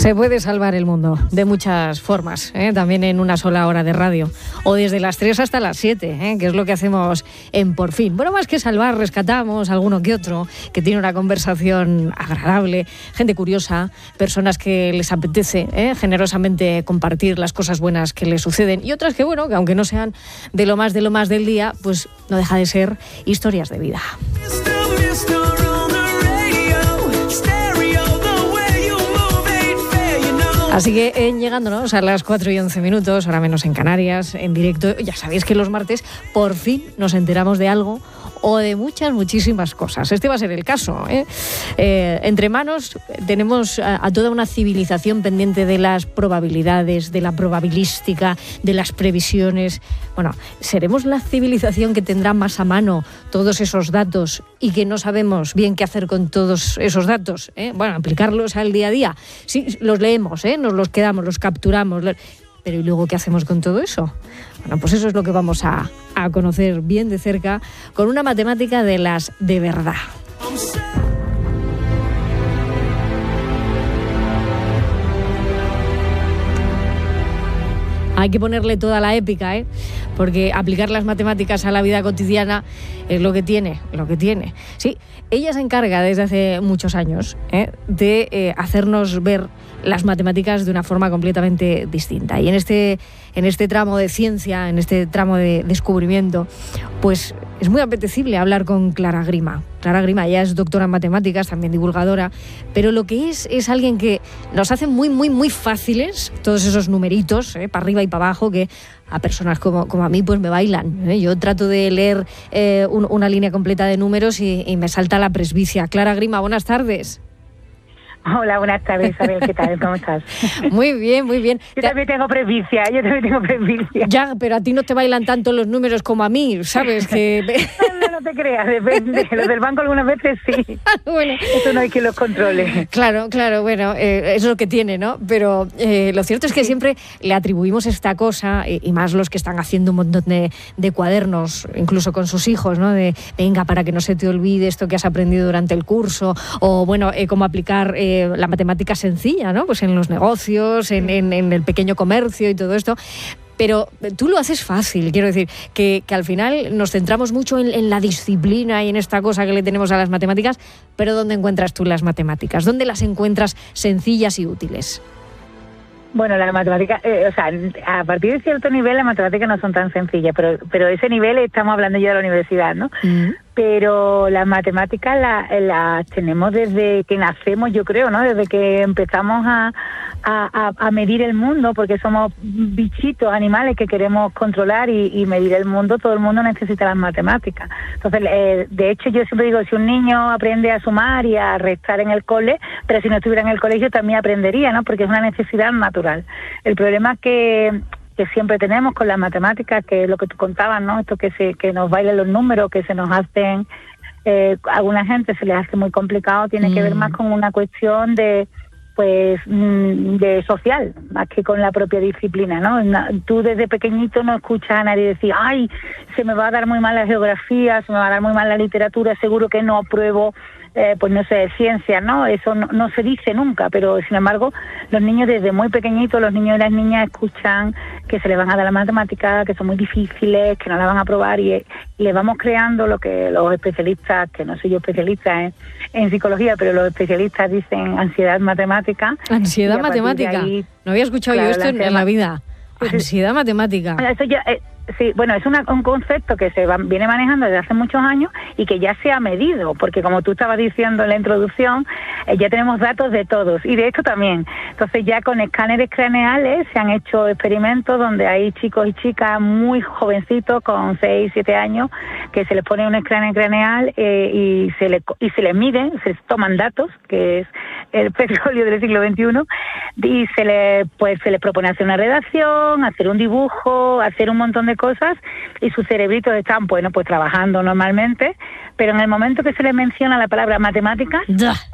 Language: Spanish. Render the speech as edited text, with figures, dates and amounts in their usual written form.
Se puede salvar el mundo de muchas formas, también en una sola hora de radio, o desde las 3 hasta las 7, que es lo que hacemos en Por Fin. Bueno, más que salvar, rescatamos a alguno que otro que tiene una conversación agradable, gente curiosa, personas que les apetece generosamente compartir las cosas buenas que les suceden, y otras que, bueno, que aunque no sean de lo más del día, pues no deja de ser historias de vida. Así que llegándonos a las 4:11, ahora menos en Canarias, en directo, ya sabéis que los martes por fin nos enteramos de algo o de muchísimas cosas. Este va a ser el caso. Entre manos tenemos a toda una civilización pendiente de las probabilidades, de la probabilística, de las previsiones. Bueno, ¿seremos la civilización que tendrá más a mano todos esos datos y que no sabemos bien qué hacer con todos esos datos? Bueno, aplicarlos al día a día. Sí, los leemos, nos los quedamos, los capturamos. Pero ¿y luego qué hacemos con todo eso? Bueno, pues eso es lo que vamos a conocer bien de cerca con una matemática de las de verdad. Hay que ponerle toda la épica, porque aplicar las matemáticas a la vida cotidiana es lo que tiene. Sí, ella se encarga desde hace muchos años de hacernos ver las matemáticas de una forma completamente distinta. Y en este tramo de ciencia, en este tramo de descubrimiento, pues es muy apetecible hablar con Clara Grima. Clara Grima ya es doctora en matemáticas, también divulgadora, pero lo que es alguien que nos hace muy fáciles todos esos numeritos, para arriba y para abajo, que a personas como a mí pues me bailan. Yo trato de leer una línea completa de números y me salta la presbicia. Clara Grima, buenas tardes. Hola, buenas tardes, Isabel, ¿qué tal? ¿Cómo estás? Muy bien. Yo también tengo presbicia. Ya, pero a ti no te bailan tanto los números como a mí, ¿sabes? Que... No te creas, depende. Los del banco algunas veces sí. Bueno, eso no hay quien los controle. Claro, bueno, eso es lo que tiene, ¿no? Pero lo cierto es que siempre le atribuimos esta cosa, y más los que están haciendo un montón de cuadernos, incluso con sus hijos, ¿no? De, venga, para que no se te olvide esto que has aprendido durante el curso, o bueno, cómo aplicar la matemática sencilla, ¿no? Pues en los negocios, en el pequeño comercio y todo esto. Pero tú lo haces fácil, quiero decir, que al final nos centramos mucho en la disciplina y en esta cosa que le tenemos a las matemáticas, pero ¿dónde encuentras tú las matemáticas? ¿Dónde las encuentras sencillas y útiles? Bueno, las matemáticas, a partir de cierto nivel las matemáticas no son tan sencillas, pero ese nivel estamos hablando ya de la universidad, ¿no? Uh-huh. Pero las matemáticas las tenemos desde que nacemos, yo creo, ¿no? Desde que empezamos a medir el mundo, porque somos bichitos, animales que queremos controlar y medir el mundo. Todo el mundo necesita las matemáticas. Entonces, de hecho, yo siempre digo, si un niño aprende a sumar y a restar en el cole, pero si no estuviera en el colegio también aprendería, ¿no? Porque es una necesidad natural. El problema que siempre tenemos con las matemáticas, que es lo que tú contabas, ¿no? Esto que nos bailan los números, que se nos hacen, a alguna gente se les hace muy complicado, tiene que ver más con una cuestión de social, más que con la propia disciplina, ¿no? Tú desde pequeñito no escuchas a nadie decir, ay, se me va a dar muy mal la geografía, se me va a dar muy mal la literatura, seguro que no apruebo ciencia, ¿no? Eso no se dice nunca, pero sin embargo los niños desde muy pequeñitos, los niños y las niñas escuchan que se les van a dar las matemáticas, que son muy difíciles, que no las van a aprobar, y le vamos creando lo que los especialistas, que no soy yo especialista en psicología, pero los especialistas dicen ansiedad matemática. Ansiedad matemática. Ahí, no había escuchado yo esto en la vida. Ansiedad matemática. Eso ya... Sí, bueno, es un concepto que viene manejando desde hace muchos años y que ya se ha medido, porque como tú estabas diciendo en la introducción, ya tenemos datos de todos, y de esto también. Entonces ya con escáneres craneales se han hecho experimentos donde hay chicos y chicas muy jovencitos, con 6, 7 años, que se les pone un escáner craneal y se les mide, se les toman datos, que es el petróleo del siglo XXI, y se les propone hacer una redacción, hacer un dibujo, hacer un montón de cosas, y sus cerebritos están pues trabajando normalmente, pero en el momento que se les menciona la palabra matemáticas,